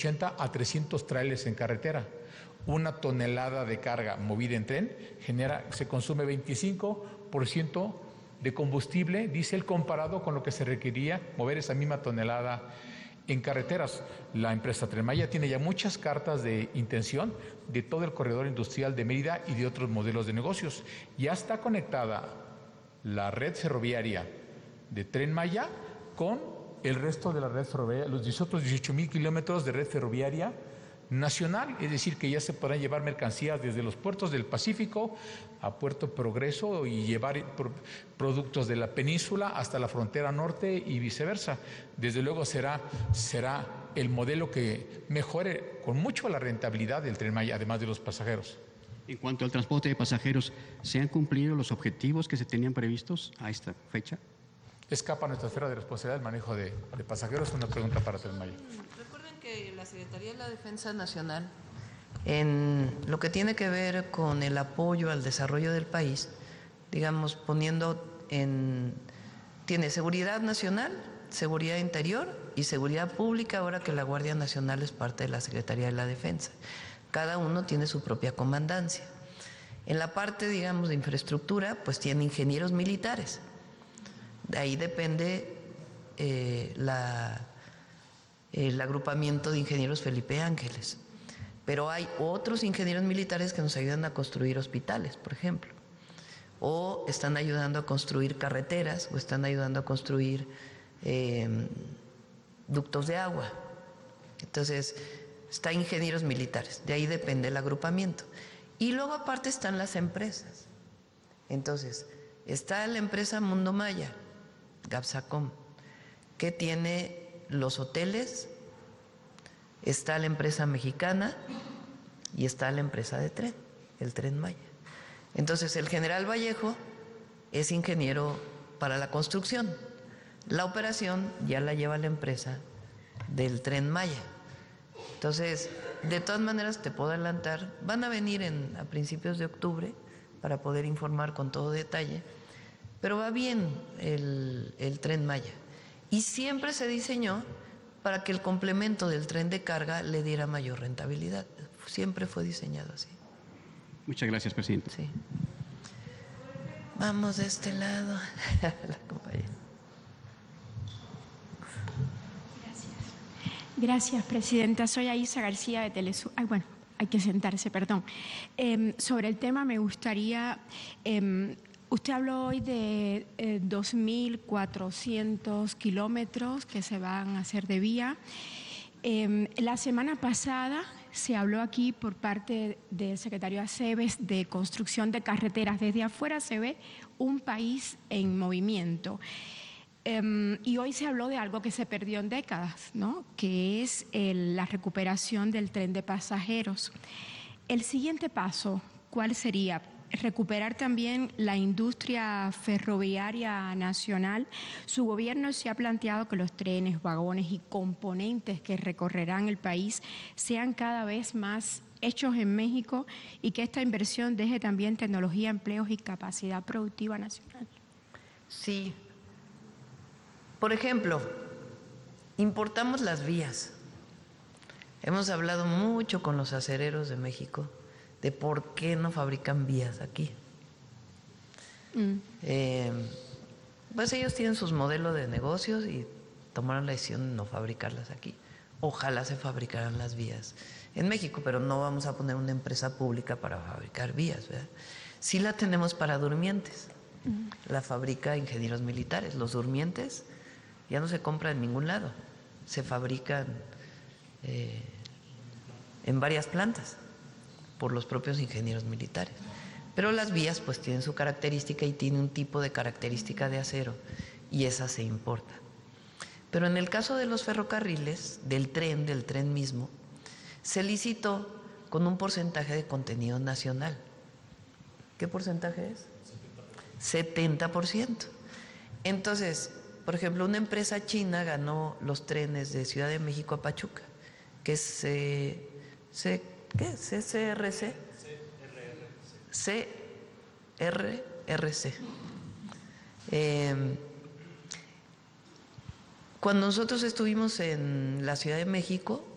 80 a 300 trailers en carretera. Una tonelada de carga movida en tren se consume 25% de combustible diésel comparado con lo que se requería mover esa misma tonelada en carreteras. La empresa Tren Maya tiene ya muchas cartas de intención de todo el corredor industrial de Mérida y de otros modelos de negocios. Ya está conectada la red ferroviaria de Tren Maya con el resto de la red ferroviaria, los 18,000 kilómetros de red ferroviaria nacional, es decir, que ya se podrán llevar mercancías desde los puertos del Pacífico a Puerto Progreso y llevar productos de la península hasta la frontera norte y viceversa. Desde luego será el modelo que mejore con mucho la rentabilidad del Tren Maya, además de los pasajeros. En cuanto al transporte de pasajeros, ¿se han cumplido los objetivos que se tenían previstos a esta fecha? Escapa nuestra esfera de responsabilidad el manejo de pasajeros. Una pregunta para Tren Maya. Recuerden que la Secretaría de la Defensa Nacional, en lo que tiene que ver con el apoyo al desarrollo del país, digamos, tiene seguridad nacional, seguridad interior y seguridad pública, ahora que la Guardia Nacional es parte de la Secretaría de la Defensa. Cada uno tiene su propia comandancia. En la parte, digamos, de infraestructura, pues tiene ingenieros militares. De ahí depende el agrupamiento de ingenieros Felipe Ángeles. Pero hay otros ingenieros militares que nos ayudan a construir hospitales, por ejemplo, o están ayudando a construir carreteras, o están ayudando a construir ductos de agua. Entonces, está ingenieros militares, de ahí depende el agrupamiento. Y luego aparte están las empresas. Entonces, está la empresa Mundo Maya, Gapsacom, que tiene los hoteles, está la empresa mexicana y está la empresa de tren, el Tren Maya. Entonces, el general Vallejo es ingeniero para la construcción. La operación ya la lleva la empresa del Tren Maya. Entonces, de todas maneras te puedo adelantar, van a venir a principios de octubre para poder informar con todo detalle, pero va bien el Tren Maya. Y siempre se diseñó para que el complemento del tren de carga le diera mayor rentabilidad. Siempre fue diseñado así. Muchas gracias, presidente. Sí. Vamos de este lado. La compañera. Gracias, presidenta. Soy Aisa García de Telesur. Ay, bueno, hay que sentarse, perdón. Sobre el tema me gustaría, usted habló hoy de 2.400 kilómetros que se van a hacer de vía. La semana pasada se habló aquí por parte del secretario Aceves de construcción de carreteras. Desde afuera se ve un país en movimiento. Y hoy se habló de algo que se perdió en décadas, ¿no? Que es la recuperación del tren de pasajeros. El siguiente paso, ¿cuál sería? Recuperar también la industria ferroviaria nacional. Su gobierno se ha planteado que los trenes, vagones y componentes que recorrerán el país sean cada vez más hechos en México y que esta inversión deje también tecnología, empleos y capacidad productiva nacional. Sí. Por ejemplo, importamos las vías. Hemos hablado mucho con los acereros de México de por qué no fabrican vías aquí. Pues ellos tienen sus modelos de negocios y tomaron la decisión de no fabricarlas aquí. Ojalá se fabricaran las vías en México, pero no vamos a poner una empresa pública para fabricar vías, ¿verdad? Sí la tenemos para durmientes. La fabrica Ingenieros Militares. Los durmientes ya no se compran en ningún lado, se fabrican en varias plantas por los propios ingenieros militares. Pero las vías pues tienen su característica y tienen un tipo de característica de acero y esa se importa. Pero en el caso de los ferrocarriles, del tren mismo, se licitó con un porcentaje de contenido nacional. ¿Qué porcentaje es? 70%. Entonces, por ejemplo, una empresa china ganó los trenes de Ciudad de México a Pachuca, que es CCRC. CRRC. Cuando nosotros estuvimos en la Ciudad de México,